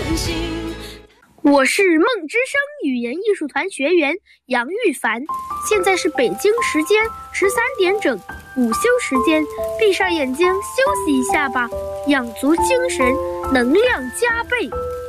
我是梦之声语言艺术团学员杨玉凡，现在是北京时间13点整，午休时间，闭上眼睛休息一下吧，养足精神，能量加倍。